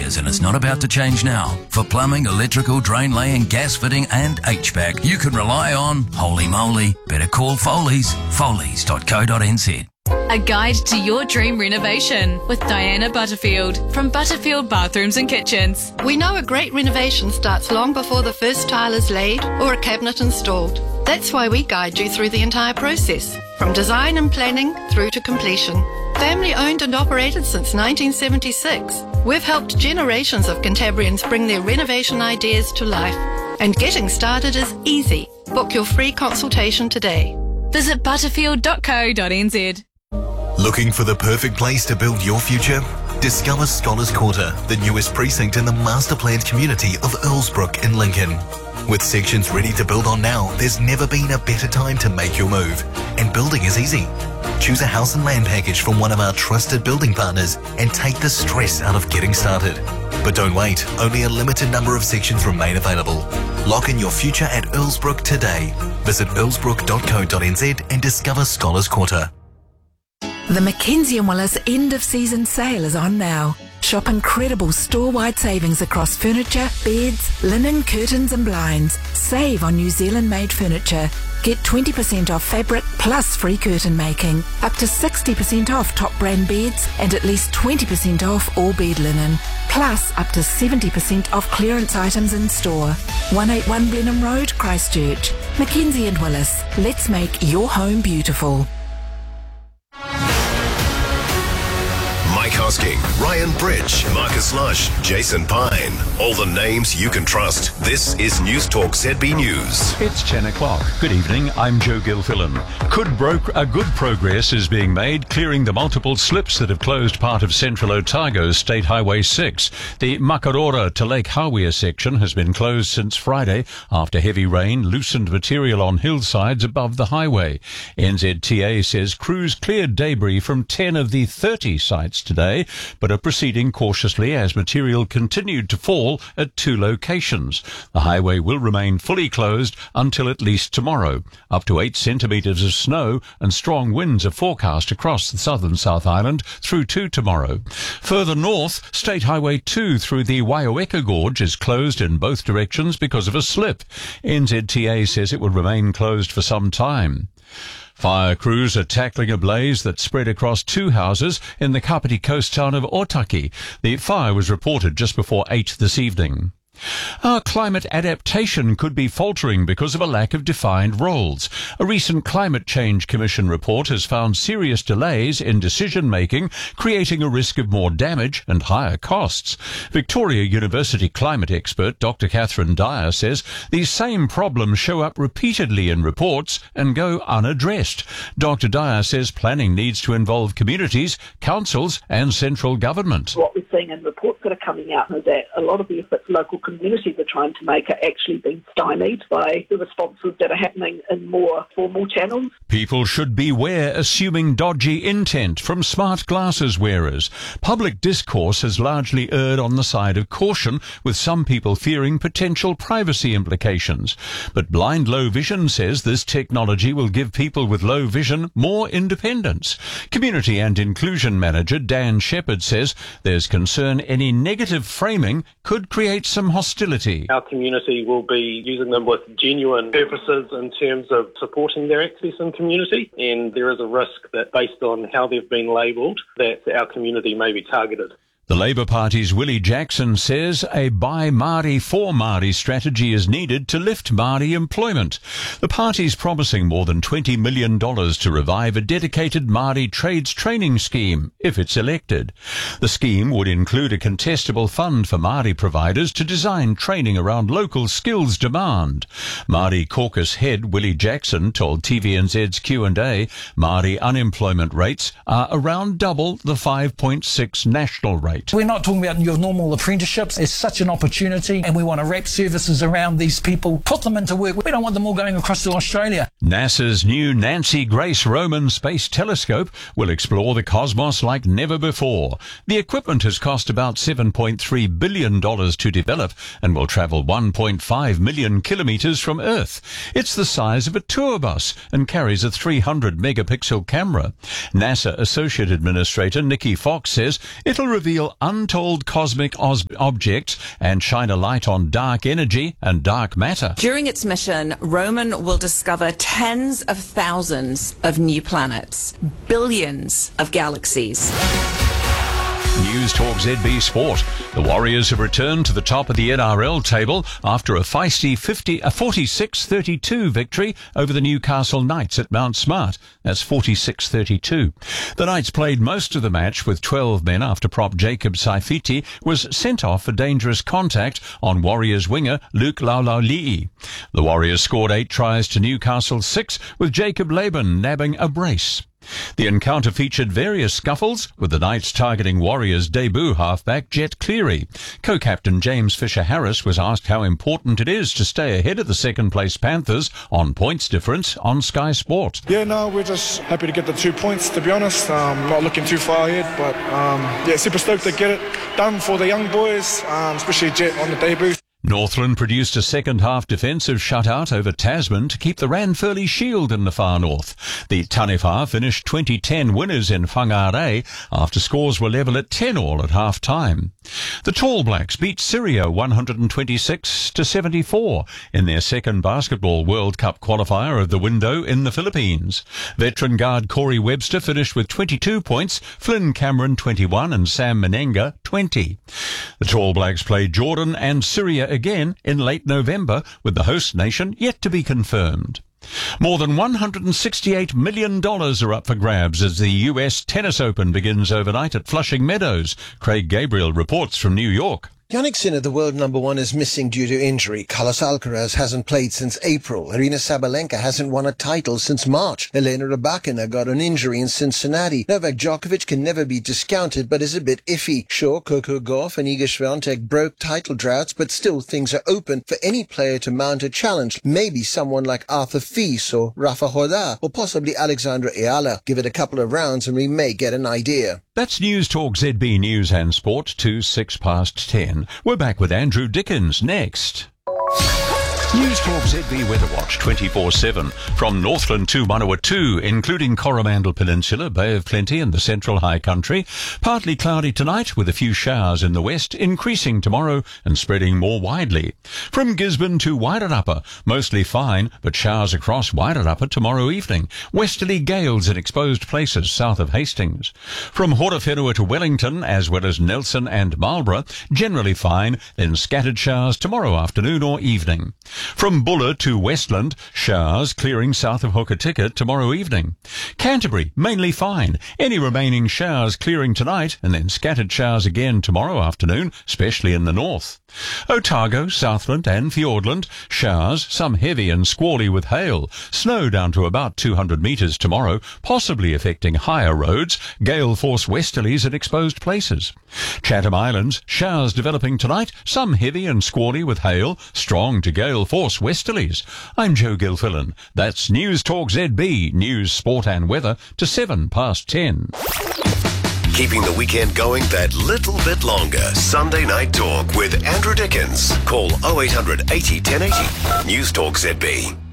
years and it's not about to change now. For plumbing, electrical, drain laying, gas fitting and HVAC, you can rely on, holy moly, better call Foley's, foley's.co.nz. A guide to your dream renovation with Diana Butterfield from Butterfield Bathrooms and Kitchens. We know a great renovation starts long before the first tile is laid or a cabinet installed. That's why we guide you through the entire process, from design and planning through to completion. Family owned and operated since 1976, we've helped generations of Cantabrians bring their renovation ideas to life. And getting started is easy. Book your free consultation today. Visit butterfield.co.nz. Looking for the perfect place to build your future? Discover Scholars Quarter, the newest precinct in the master-planned community of Earlsbrook in Lincoln. With sections ready to build on now, there's never been a better time to make your move. And building is easy. Choose a house and land package from one of our trusted building partners and take the stress out of getting started. But don't wait, only a limited number of sections remain available. Lock in your future at Earlsbrook today. Visit earlsbrook.co.nz and discover Scholars Quarter. The Mackenzie & Willis end of season sale is on now. Shop incredible store-wide savings across furniture, beds, linen, curtains and blinds. Save on New Zealand-made furniture. Get 20% off fabric plus free curtain making. Up to 60% off top brand beds and at least 20% off all bed linen. Plus up to 70% off clearance items in store. 181 Blenheim Road, Christchurch. Mackenzie & Willis. Let's make your home beautiful. Mike Hosking, Ryan Bridge, Marcus Lush, Jason Pine. All the names you can trust. This is News Talk ZB News. It's 10 o'clock. Good evening, I'm Joe Gilfillan. Good progress is being made clearing the multiple slips that have closed part of Central Otago State Highway 6. The Makarora to Lake Hawea section has been closed since Friday after heavy rain loosened material on hillsides above the highway. NZTA says crews cleared debris from 10 of the 30 sites today, but are proceeding cautiously as material continued to fall at 2 locations. The highway will remain fully closed until at least tomorrow. Up to 8 centimetres of snow and strong winds are forecast across the southern South Island through to tomorrow. Further north, State Highway 2 through the Waiaweka Gorge is closed in both directions because of a slip. NZTA says it will remain closed for some time. Fire crews are tackling a blaze that spread across 2 houses in the Kapiti coast town of Otaki. The fire was reported just before 8 this evening. Our climate adaptation could be faltering because of a lack of defined roles. A recent Climate Change Commission report has found serious delays in decision-making, creating a risk of more damage and higher costs. Victoria University climate expert Dr. Catherine Dyer says these same problems show up repeatedly in reports and go unaddressed. Dr. Dyer says planning needs to involve communities, councils and central government. What we're seeing in reports that are coming out is that a lot of the efforts local communities are trying to make are actually being stymied by the responses that are happening in more formal channels. People should beware assuming dodgy intent from smart glasses wearers. Public discourse has largely erred on the side of caution, with some people fearing potential privacy implications. But Blind Low Vision says this technology will give people with low vision more independence. Community and Inclusion Manager Dan Shepherd says there's concern any negative framing could create some hostility. Our community will be using them with genuine purposes in terms of supporting their access in community, and there is a risk that based on how they've been labelled, that our community may be targeted. The Labour Party's Willie Jackson says a Buy Māori for Māori strategy is needed to lift Māori employment. The party's promising more than $20 million to revive a dedicated Māori trades training scheme if it's elected. The scheme would include a contestable fund for Māori providers to design training around local skills demand. Māori caucus head Willie Jackson told TVNZ's Q&A Māori unemployment rates are around double the 5.6 national rate. We're not talking about your normal apprenticeships. It's such an opportunity, and we want to wrap services around these people, put them into work. We don't want them all going across to Australia. NASA's new Nancy Grace Roman Space Telescope will explore the cosmos like never before. The equipment has cost about $7.3 billion to develop and will travel 1.5 million kilometres from Earth. It's the size of a tour bus and carries a 300-megapixel camera. NASA Associate Administrator Nikki Fox says it'll reveal unveil untold cosmic objects and shine a light on dark energy and dark matter. During its mission, Roman will discover tens of thousands of new planets, billions of galaxies. News Talk ZB Sport. The Warriors have returned to the top of the NRL table after a feisty 46-32 victory over the Newcastle Knights at Mount Smart. That's 46-32. The Knights played most of the match with 12 men after prop Jacob Saifiti was sent off for dangerous contact on Warriors winger Luke Laulauli'i. The Warriors scored 8 tries to Newcastle 6, with Jacob Laban nabbing a brace. The encounter featured various scuffles, with the Knights targeting Warriors' debut halfback Jet Cleary. Co-captain James Fisher-Harris was asked how important it is to stay ahead of the second-place Panthers on points difference on Sky Sport. Yeah, no, we're just happy to get the 2 points, to be honest. Not looking too far ahead, but super stoked to get it done for the young boys, especially Jet on the debut. Northland produced a second-half defensive shutout over Tasman to keep the Ranfurly Shield in the far north. The Taniwha finished 2010 winners in Whangarei after scores were level at 10-all at half-time. The Tall Blacks beat Syria 126-74 in their second Basketball World Cup qualifier of the window in the Philippines. Veteran guard Corey Webster finished with 22 points, Flynn Cameron 21 and Sam Menenga 20. The Tall Blacks played Jordan and Syria again in late November, with the host nation yet to be confirmed. More than $168 million are up for grabs as the US Tennis Open begins overnight at Flushing Meadows. Craig Gabriel reports from New York. Jannik Sinner, the world number one, is missing due to injury. Carlos Alcaraz hasn't played since April. Aryna Sabalenka hasn't won a title since March. Elena Rybakina got an injury in Cincinnati. Novak Djokovic can never be discounted, but is a bit iffy. Sure, Coco Gauff and Iga Swiatek broke title droughts, but still things are open for any player to mount a challenge. Maybe someone like Arthur Fils or Rafa Nadal, or possibly Alexandra Ayala. Give it a couple of rounds and we may get an idea. That's News Talk ZB News and Sport to 10:06. We're back with Andrew Dickens next. News Talk ZB Weather Watch 24/7 from Northland to Manawatu, including Coromandel Peninsula, Bay of Plenty and the Central High Country. Partly cloudy tonight with a few showers in the west, increasing tomorrow and spreading more widely. From Gisborne to Wairarapa, mostly fine, but showers across Wairarapa tomorrow evening. Westerly gales in exposed places south of Hastings. From Horowhenua to Wellington, as well as Nelson and Marlborough, generally fine, then scattered showers tomorrow afternoon or evening. From Buller to Westland, showers clearing south of Hokitika tomorrow evening. Canterbury, mainly fine. Any remaining showers clearing tonight and then scattered showers again tomorrow afternoon, especially in the north. Otago, Southland and Fiordland, showers, some heavy and squally with hail. Snow down to about 200 metres tomorrow, possibly affecting higher roads. Gale force westerlies at exposed places. Chatham Islands, showers developing tonight, some heavy and squally with hail, strong to gale force westerlies. I'm Joe Gilfillan. That's News Talk ZB, news, sport and weather to 10:07. Keeping the weekend going that little bit longer. Sunday Night Talk with Andrew Dickens. Call 0800 80 1080. News Talk ZB.